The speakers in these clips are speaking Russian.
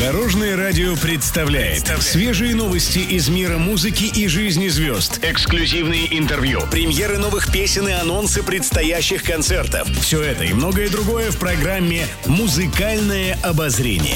Дорожное радио представляет свежие новости из мира музыки и жизни звезд. Эксклюзивные интервью, премьеры новых песен и анонсы предстоящих концертов. Все это и многое другое в программе «Музыкальное обозрение».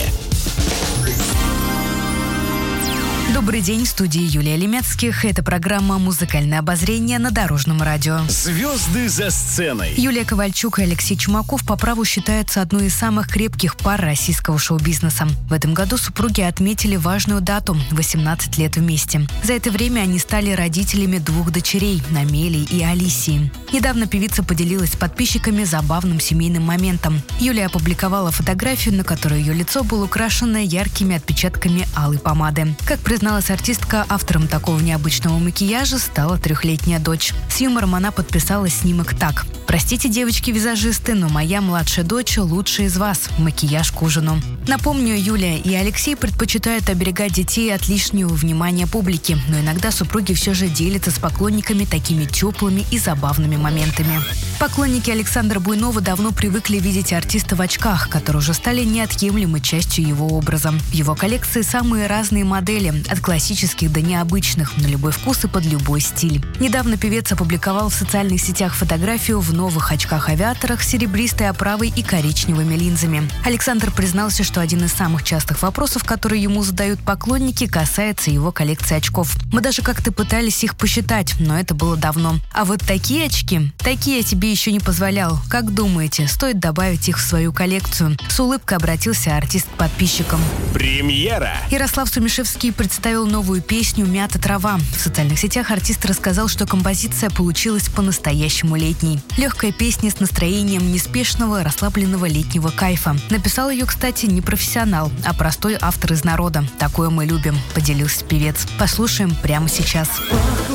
Добрый день, в студии Юлия Лемецких. Это программа «Музыкальное обозрение» на Дорожном радио. Звезды за сценой. Юлия Ковальчук и Алексей Чумаков по праву считаются одной из самых крепких пар российского шоу-бизнеса. В этом году супруги отметили важную дату – 18 лет вместе. За это время они стали родителями двух дочерей – Амелии и Алисии. Недавно певица поделилась с подписчиками забавным семейным моментом. Юлия опубликовала фотографию, на которой ее лицо было украшено яркими отпечатками алой помады. Как призналась артистка, автором такого необычного макияжа стала 3-летняя дочь. С юмором она подписала снимок так: «Простите, девочки-визажисты, но моя младшая дочь лучшая из вас. Макияж к ужину». Напомню, Юлия и Алексей предпочитают оберегать детей от лишнего внимания публики, но иногда супруги все же делятся с поклонниками такими теплыми и забавными моментами. Поклонники Александра Буйнова давно привыкли видеть артиста в очках, которые уже стали неотъемлемой частью его образа. В его коллекции самые разные модели, от классических до необычных, на любой вкус и под любой стиль. Недавно певец опубликовал в социальных сетях фотографию в новых очках-авиаторах с серебристой оправой и коричневыми линзами. Александр признался, что один из самых частых вопросов, которые ему задают поклонники, касается его коллекции очков. «Мы даже как-то пытались их посчитать, но это было давно. А вот такие очки, такие я тебе еще не позволял. Как думаете, стоит добавить их в свою коллекцию?» С улыбкой обратился артист к подписчикам. Премьера. Ярослав Сумишевский представил новую песню «Мята трава». В социальных сетях артист рассказал, что композиция получилась по-настоящему летней. Легкая песня с настроением неспешного, расслабленного летнего кайфа. Написал ее, кстати, не профессионал, а простой автор из народа. «Такое мы любим», — поделился певец. Послушаем прямо сейчас.